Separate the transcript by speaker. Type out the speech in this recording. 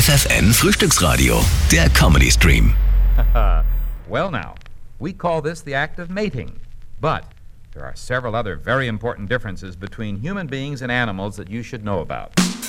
Speaker 1: FFN Frühstücksradio, der Comedy Stream.
Speaker 2: Well now, we call this the act of mating. But there are several other very important differences between human beings and animals that you should know about.